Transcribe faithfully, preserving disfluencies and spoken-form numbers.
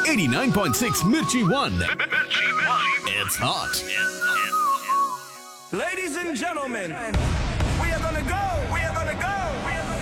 eighty-nine point six Mirchi One. It's hot. Ladies and gentlemen, we are gonna go, we are gonna go, we are gonna